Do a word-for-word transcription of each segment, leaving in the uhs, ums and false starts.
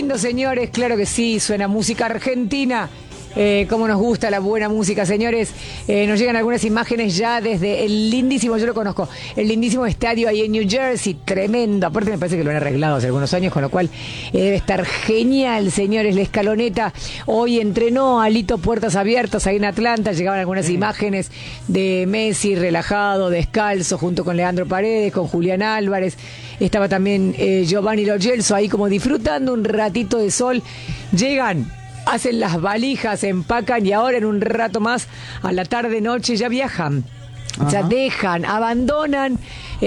lindo, señores, claro que sí, suena música argentina. Eh, cómo nos gusta la buena música, señores. Eh, nos llegan algunas imágenes ya desde el lindísimo, yo lo conozco, el lindísimo estadio ahí en New Jersey, tremendo. Aparte me parece que lo han arreglado hace algunos años, con lo cual eh, debe estar genial, señores. La escaloneta hoy entrenó a Lito puertas abiertas ahí en Atlanta. Llegaban algunas sí. imágenes de Messi relajado, descalzo, junto con Leandro Paredes, con Julián Álvarez. Estaba también eh, Giovanni Lo Celso ahí como disfrutando un ratito de sol. Llegan, hacen las valijas, empacan y ahora en un rato más, a la tarde-noche, ya viajan. Ajá. Ya dejan, abandonan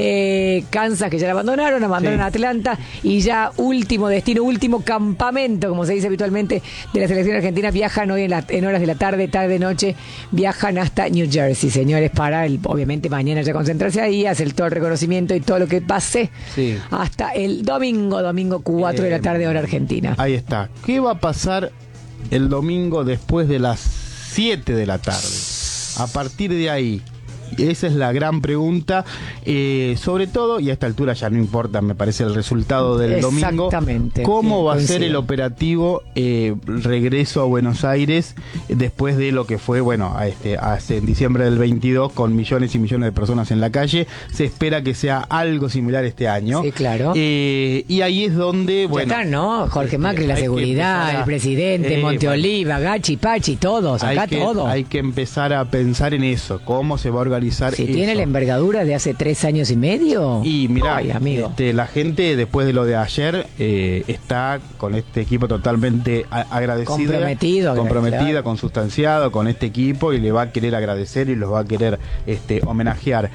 eh, Kansas, que ya la abandonaron, abandonan sí. Atlanta, y ya último destino, último campamento, como se dice habitualmente, de la selección argentina. Viajan hoy en, la, en horas de la tarde, tarde-noche, viajan hasta New Jersey, señores, para el, obviamente mañana ya concentrarse ahí, hacer todo el reconocimiento y todo lo que pase sí. hasta el domingo, domingo cuatro eh, de la tarde, hora argentina. Ahí está. ¿Qué va a pasar el domingo después de las siete de la tarde? A partir de ahí, esa es la gran pregunta, eh, sobre todo, y a esta altura ya no importa, me parece, el resultado del domingo. Exactamente. ¿Cómo sí, va coincido. a ser el operativo eh, regreso a Buenos Aires después de lo que fue, bueno, a este, hace, en diciembre del veintidós, con millones y millones de personas en la calle? Se espera que sea algo similar este año. Sí, claro. Eh, y ahí es donde, bueno... Ya está, ¿no? Jorge este, Macri, la seguridad, a, el presidente, eh, Monteoliva, bueno, Gachi, Pachi, todos, acá hay que, todo. Hay que empezar a pensar en eso, cómo se va a organizar. Si eso. tiene la envergadura de hace tres años y medio. Y mira, Ay, amigo. Este, la gente después de lo de ayer eh, está con este equipo totalmente a- agradecida, comprometido, comprometida, claro. consustanciado con este equipo, y le va a querer agradecer y los va a querer este, homenajear.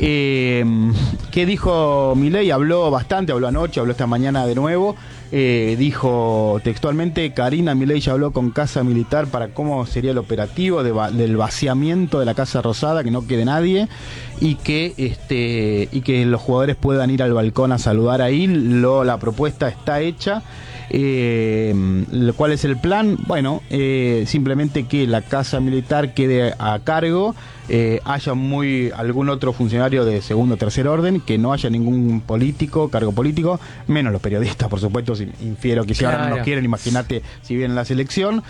Eh, ¿Qué dijo Milei? Habló bastante, habló anoche, habló esta mañana de nuevo. Eh, dijo textualmente: Karina Milei ya habló con Casa Militar para cómo sería el operativo de va- del vaciamiento de la Casa Rosada, que no quede nadie, y que este y que los jugadores puedan ir al balcón a saludar ahí. Lo, la propuesta está hecha. Eh, ¿Cuál es el plan? Bueno, eh, simplemente que la Casa Militar quede a cargo, eh, haya muy algún otro funcionario de segundo o tercer orden, que no haya ningún político, cargo político, menos los periodistas, por supuesto. Si infiero que si claro. ahora no nos quieren, imagínate si viene la selección.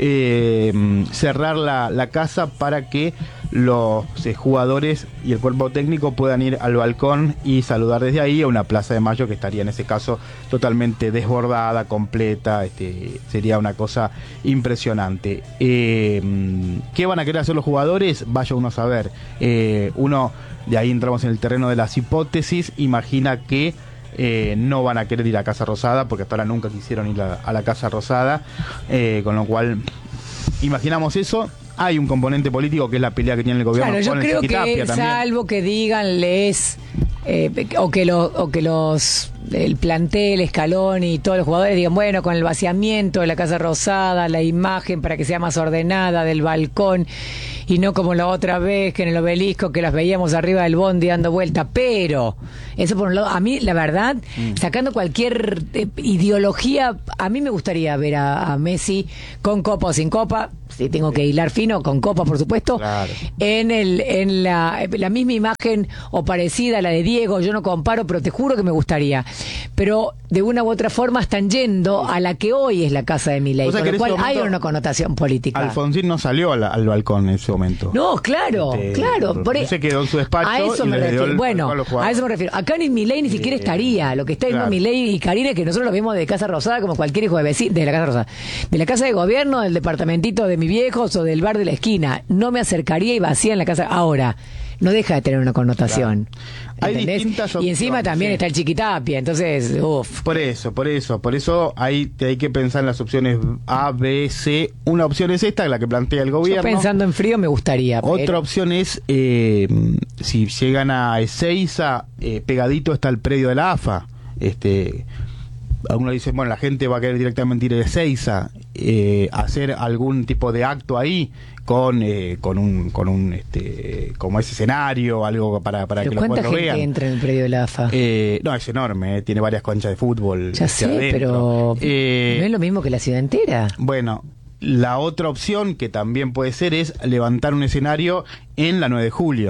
Eh, cerrar la, la casa para que los eh, jugadores y el cuerpo técnico puedan ir al balcón y saludar desde ahí a una Plaza de Mayo que estaría en ese caso totalmente desbordada, completa. Este, sería una cosa impresionante. Eh, ¿Qué van a querer hacer los jugadores? Vaya uno a saber. Eh, uno, de ahí entramos en el terreno de las hipótesis, imagina que Eh, no van a querer ir a Casa Rosada, porque hasta ahora nunca quisieron ir a, a la Casa Rosada, eh, con lo cual imaginamos eso. Hay un componente político que es la pelea que tiene el gobierno claro, con yo el creo que también. Salvo que digan les eh, o que lo, o que los el plantel, Scaloni y todos los jugadores digan, bueno, con el vaciamiento de la Casa Rosada, la imagen para que sea más ordenada del balcón y no como la otra vez que en el Obelisco que las veíamos arriba del bondi dando vuelta. Pero eso por un lado, a mí la verdad, mm. sacando cualquier eh, ideología, a mí me gustaría ver a, a Messi con copa o sin copa, si tengo que hilar fino, con copa por supuesto, claro. en el en la, la misma imagen o parecida a la de Diego. Yo no comparo, pero te juro que me gustaría. Pero de una u otra forma están yendo a la que hoy es la casa de Milei, o sea, con lo cual hay una connotación política. Alfonsín no salió al, al balcón en ese momento. No, claro, este, claro. Por se quedó en su despacho. A eso y me refiero. El, bueno, a, a eso me refiero. Acá ni Milei ni siquiera eh, estaría. Lo que está claro. en Milei y Karina, que nosotros lo vemos de Casa Rosada como cualquier hijo de vecino, de la Casa Rosada, de la casa de gobierno, del departamentito de mis viejos o del bar de la esquina. No me acercaría y vacía en la casa. Ahora, no deja de tener una connotación. Claro. Hay distintas opciones. Y encima también sí. está el Chiquitapia, entonces, uff. Por eso, por eso, por eso hay, hay que pensar en las opciones A, B, C. Una opción es esta, la que plantea el gobierno. Yo pensando en frío me gustaría. Otra pero... opción es, eh, si llegan a Ezeiza, eh, pegadito está el predio de la A F A. Este... Algunos dicen, bueno, la gente va a querer directamente ir a Ezeiza, eh, hacer algún tipo de acto ahí con eh, con un con un este como ese escenario, algo para para que los pueblos vean. ¿Cuánta gente entra en el predio de la A F A? Eh, no, es enorme, eh, tiene varias canchas de fútbol. Ya sé, adentro. Pero eh, no es lo mismo que la ciudad entera. Bueno, la otra opción que también puede ser es levantar un escenario en la nueve de julio.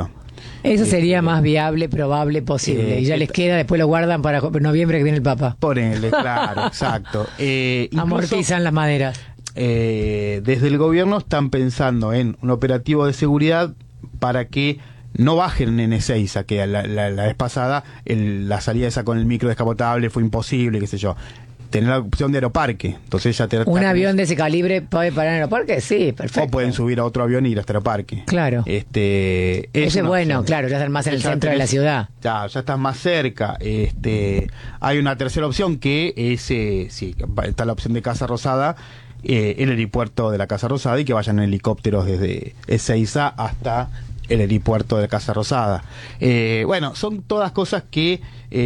Eso sería Este, más viable, probable, posible. eh, y ya les esta- queda, después lo guardan para jo- noviembre que viene el Papa. Ponele, claro, exacto. Eh, incluso, Amortizan las maderas. eh, desde el gobierno están pensando en un operativo de seguridad para que no bajen en Ezeiza, que la, la, la vez pasada el- la salida esa con el micro descapotable fue imposible, qué sé yo. Tener la opción de aeroparque, entonces ya te ¿Un avión de ese calibre puede parar en el aeroparque? Sí, perfecto. o pueden subir a otro avión y ir hasta el aeroparque. Claro. Este, Ese es una bueno, opción. claro, ya están más en el Ya centro de la tenés- ciudad. Ya, ya estás más cerca. Este, hay una tercera opción que es, eh, sí, está la opción de Casa Rosada, eh, el helipuerto de la Casa Rosada, y que vayan en helicópteros desde Ezeiza hasta el helipuerto de Casa Rosada. Eh, bueno, son todas cosas que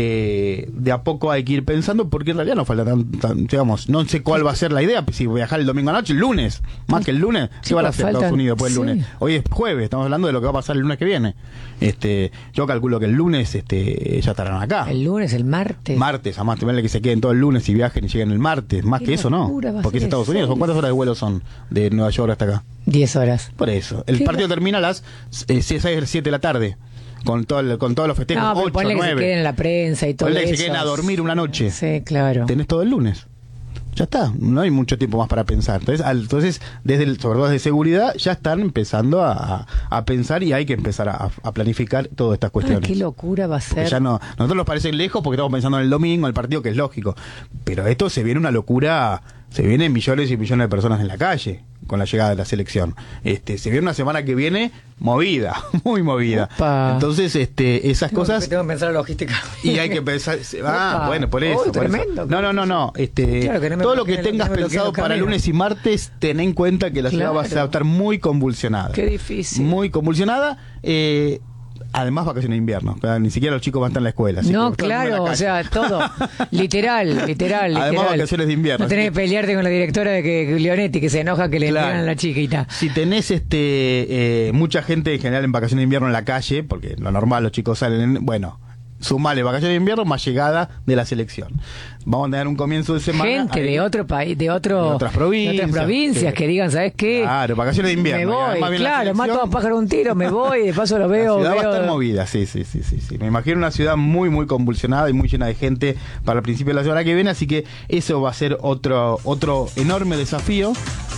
eh, de a poco hay que ir pensando, porque en realidad no falta tan, tan- digamos, no sé cuál va a ser la idea, si viajar el domingo anoche, el lunes, más que el lunes, ¿qué Sí, van a pues hacer faltan- Estados Unidos después del sí. lunes? Hoy es jueves, estamos hablando de lo que va a pasar el lunes que viene. Este, yo calculo que el lunes este, ya estarán acá. El lunes, el martes. Martes, además, temerle que se queden todo el lunes y viajen y lleguen el martes. Más Qué que eso, no. locura va a Porque es ser Estados Unidos. ¿Son eso. cuántas horas de vuelo son de Nueva York hasta acá? Diez horas. Por eso. El Qué partido lo- termina a las eh, seis, siete de la tarde. Con, todo el- con todos los festejos. No, pero ocho, ponle que se nueve. queden en la prensa y todo Ponle eso. que se queden a dormir una noche. Sí, claro. Tenés todo el lunes. Ya está, no hay mucho tiempo más para pensar. Entonces, al- entonces desde el, sobre todo desde seguridad, ya están empezando a, a- a pensar y hay que empezar a, a planificar todas estas Ay, cuestiones. qué locura va a Porque ser. ya no, nosotros nos parece lejos porque estamos pensando en el domingo, en el partido, que es lógico. Pero esto se viene una locura, se vienen millones y millones de personas en la calle con la llegada de la selección. Este, se viene una semana que viene movida, muy movida. Opa. Entonces, este, esas Tengo cosas. que- tengo que pensar la logística. Y hay que pensar, ah, Opa. bueno, por eso. Uy, por eso. tremendo. No, no, no, no. Este, Claro, que no me todo lo que imagino, tengas no me lo pensado quiero para camino. lunes y martes, ten en cuenta que la ciudad va a Claro. estar muy convulsionada. Qué difícil. Muy convulsionada. Eh, además, vacaciones de invierno. O sea, ni siquiera los chicos van a estar en la escuela. así No, que todo el mundo en la claro, o calle. sea, todo. Literal, literal, Además, literal. vacaciones de invierno, No tenés así que que- pelearte con la directora de que Leonetti, que se enoja que le Claro. entregan a la chiquita. Si tenés este eh, mucha gente en general en vacaciones de invierno en la calle, porque lo normal los chicos salen, en- bueno, sumale vacaciones de invierno más llegada de la selección. Vamos a tener un comienzo de semana. Gente ahí- de otro país, de otro, De otras provincias, de otras provincias que- que digan, ¿sabes qué? Claro, vacaciones de invierno. Me y además voy, viene la claro, selección. mato a un pájaro de un tiro, me voy, de paso lo veo. La ciudad va a veo- estar movida, sí, sí, sí, sí, sí. Me imagino una ciudad muy, muy convulsionada y muy llena de gente para el principio de la semana que viene, así que eso va a ser otro, otro enorme desafío,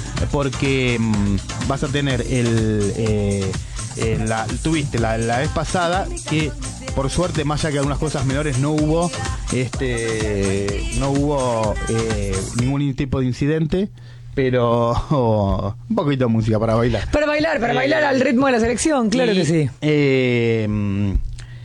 porque mm, vas a tener el, eh, eh, la, tuviste la, la vez pasada que por suerte, más allá que algunas cosas menores, no hubo, este, no hubo eh, ningún tipo de incidente. Pero oh, un poquito de música para bailar. Para bailar, para Eh, bailar al ritmo de la selección, claro y, que sí. eh,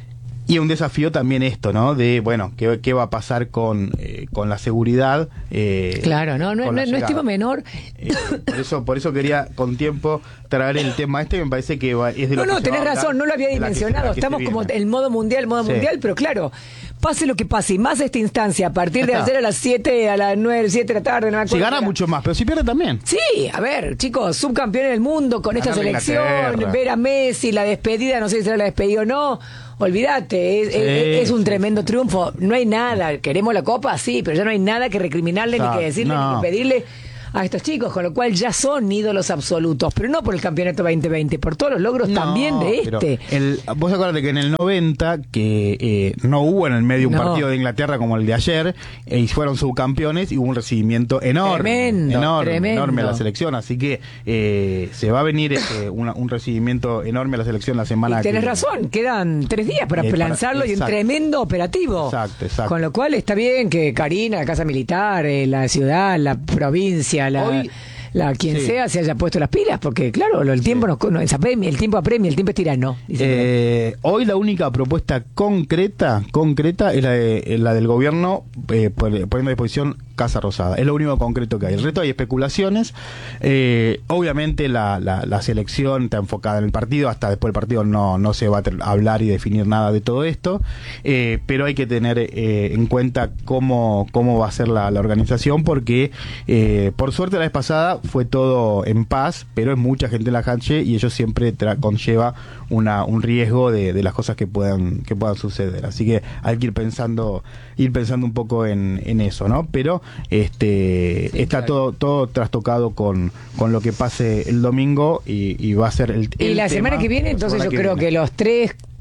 y un desafío también esto, ¿no? De, bueno, ¿qué, qué va a pasar con, eh, con la seguridad? eh, Claro, no, no, con no, la no es llegada? tema menor. Eh, por eso por eso quería con tiempo traer el tema este, me parece que va- es de lo No, que no, se tenés va a hablar, razón, no lo había de la que se- dimensionado. la que se Estamos como viene. el modo mundial, modo Sí. mundial, pero claro, pase lo que pase, y más esta instancia, a partir de Ya está. ayer a las siete, a las nueve, siete de la tarde, no me Si acuerdo gana qué era. mucho más, pero si pierde también. Sí, a ver, chicos, subcampeón del mundo con esta Ganarle a selección, Inglaterra. ver a Messi, la despedida, no sé si será la despedida o no. Olvídate, es, Sí, es- es un sí, tremendo triunfo. No hay nada, queremos la copa, sí, pero ya no hay nada que recriminarle, Exacto, ni que decirle, no. ni que pedirle a estos chicos, con lo cual ya son ídolos absolutos, pero no por el campeonato veinte veinte, por todos los logros No, también de pero este. el- vos acordate que en el noventa, que eh, no hubo en el medio un No. partido de Inglaterra como el de ayer, eh, y fueron subcampeones y hubo un recibimiento enorme. Tremendo, enorme, tremendo. enorme a la selección. Así que eh, se va a venir eh, una- un recibimiento enorme a la selección la semana Y tenés que razón, quedan tres días para Eh, para- lanzarlo y un exacto. tremendo operativo. Exacto, exacto. Con lo cual está bien que Karina, la Casa Militar, eh, la ciudad, la provincia, la, Hoy- la quien sí. sea, se haya puesto las pilas, porque claro, lo- el tiempo nos, nos apremia, el tiempo apremia, el tiempo es tirano. dice por ahí. Eh, hoy la única propuesta concreta, concreta es la, de- la del gobierno eh, pon- poniendo a disposición Casa Rosada. Es lo único concreto que hay. El resto hay especulaciones. Eh, obviamente la, la, la selección está enfocada en el partido. Hasta después del partido no, no se va a ter- hablar y definir nada de todo esto. Eh, pero hay que tener eh, en cuenta cómo, cómo va a ser la, la organización, porque eh, por suerte la vez pasada fue todo en paz, pero es mucha gente en la cancha y ello siempre tra- conlleva una, un riesgo de, de las cosas que puedan que puedan suceder. Así que hay que ir pensando ir pensando un poco en, en eso, ¿no? Pero este Sí, está claro. todo todo trastocado con, con lo que pase el domingo y, y va a ser el, Y el la semana tema que viene, la entonces semana yo creo viene. que los tres,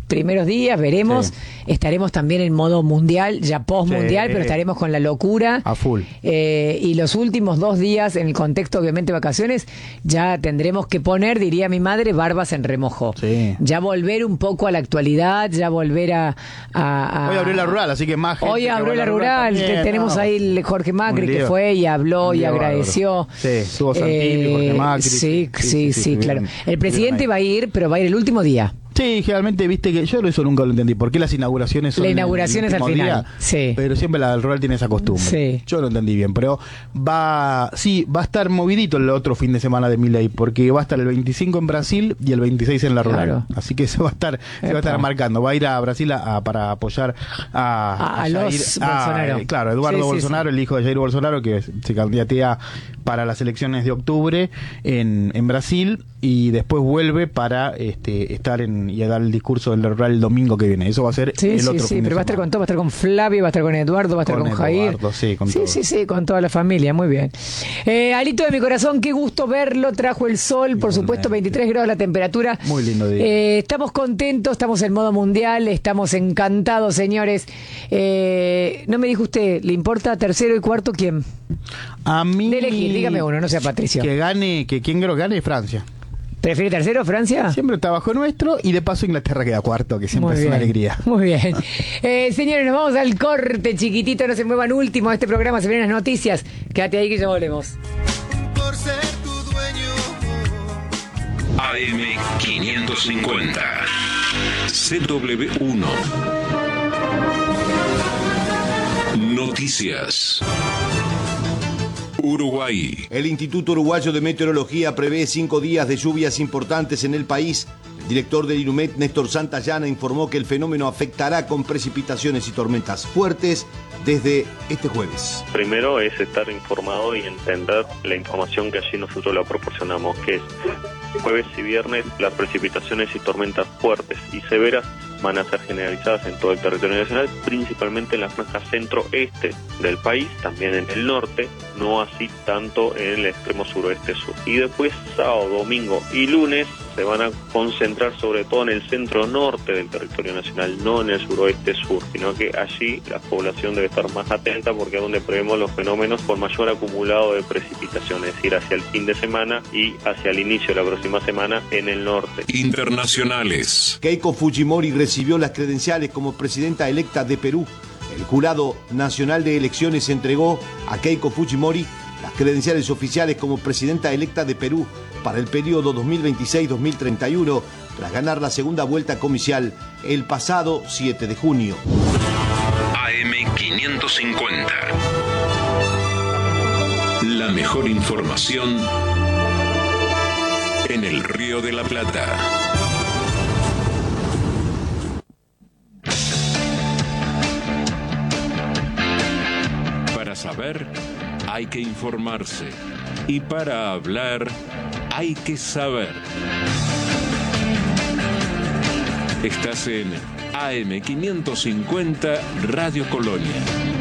primeros días, veremos. Sí. Estaremos también en modo mundial, ya post mundial, Sí. pero estaremos con la locura. A full. Eh, y los últimos dos días, en el contexto obviamente vacaciones, ya tendremos que poner, diría mi madre, barbas en remojo. Sí. Ya volver un poco a la actualidad, ya volver a... a- a- Hoy abrió la rural, así que más gente Hoy que va abrió a la rural, también, te- tenemos no. ahí el Jorge Macri Un que lío. fue y habló Un y lío agradeció. bárbaro. Sí, estuvo Santilli, Jorge Macri, sí, sí, sí, sí, sí, sí, claro. estuvieron- El presidente estuvieron va a ir, pero va a ir el último día. Sí, generalmente, viste que yo eso nunca lo entendí. ¿Por qué las inauguraciones son La en el inauguración es al último final, día? sí. Pero siempre la del rural tiene esa costumbre. Sí. Yo lo entendí bien, pero va, sí, va a estar movidito el otro fin de semana de Milei, porque va a estar el veinticinco en Brasil y el veintiséis en la rural. Claro. Así que se va a estar, se va a estar Epa. marcando. Va a ir a Brasil a, a- para apoyar a, A- a Jair- los Bolsonaro. eh, claro, Eduardo Sí, sí, Bolsonaro, el hijo de Jair Bolsonaro, que se candidatea para las elecciones de octubre en, en Brasil, y después vuelve para este, estar en y a dar el discurso del rural el domingo que viene. Eso va a ser Sí, el sí, otro sí, fin de pero va a estar semana. con todo, va a estar con Flavio, va a estar con Eduardo, va a estar con, Con Jair. Eduardo, sí, con sí, todo. sí, sí, con toda la familia, muy bien. Eh, Alito de mi corazón, qué gusto verlo, trajo el sol, por supuesto, veintitrés grados la temperatura. Muy lindo día. Eh, estamos contentos, estamos en modo mundial, estamos encantados, señores. Eh, no me dijo usted, ¿le importa tercero y cuarto quién? A mí. De elegir, dígame uno, no sea Patricio. Que gane, que quien creo que gane es Francia. ¿Prefiere tercero, Francia? Siempre está bajo nuestro, y de paso Inglaterra queda cuarto, que siempre Muy es bien, una alegría. Muy bien. Eh, señores, nos vamos al corte, chiquitito, no se muevan último de este programa, se vienen las noticias. Quédate ahí que ya volvemos. Por ser tu dueño. A M quinientos cincuenta C W uno Noticias. Uruguay. El Instituto Uruguayo de Meteorología prevé cinco días de lluvias importantes en el país. El director del INUMET, Néstor Santayana, informó que el fenómeno afectará con precipitaciones y tormentas fuertes desde este jueves. Primero es estar informado y entender la información que allí nosotros la proporcionamos, que es jueves y viernes las precipitaciones y tormentas fuertes y severas van a ser generalizadas en todo el territorio nacional, principalmente en la franja centro-este del país, también en el norte, no así tanto en el extremo suroeste-sur. Y después sábado, domingo y lunes se van a concentrar sobre todo en el centro-norte del territorio nacional, no en el suroeste-sur, sino que allí la población debe estar más atenta porque es donde prevemos los fenómenos con mayor acumulado de precipitación, es decir, hacia el fin de semana y hacia el inicio de la próxima semana en el norte. Internacionales. Keiko Fujimori recibió las credenciales como presidenta electa de Perú. El Jurado Nacional de Elecciones entregó a Keiko Fujimori las credenciales oficiales como presidenta electa de Perú para el periodo dos mil veintiséis a dos mil treinta y uno, tras ganar la segunda vuelta comicial el pasado siete de junio. A M quinientos cincuenta. La mejor información en el Río de la Plata. Para saber, hay que informarse. Y para hablar, hay que saber. Estás en A M quinientos cincuenta Radio Colonia.